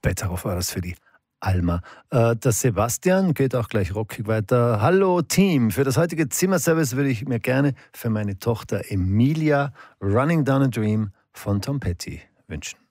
Betteroff war das für die Alma. Der Sebastian geht auch gleich rockig weiter. Hallo Team, für das heutige Zimmerservice würde ich mir gerne für meine Tochter Emilia Running Down a Dream von Tom Petty wünschen.